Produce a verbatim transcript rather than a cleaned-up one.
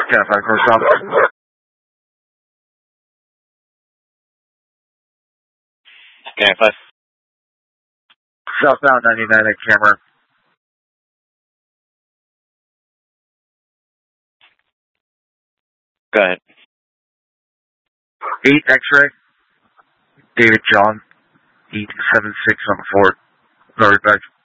Cat five, cross south. Cat five. Southbound ninety-nine at camera. Go ahead. eight X-ray. David John. eight seven six on the Ford. Sorry, back.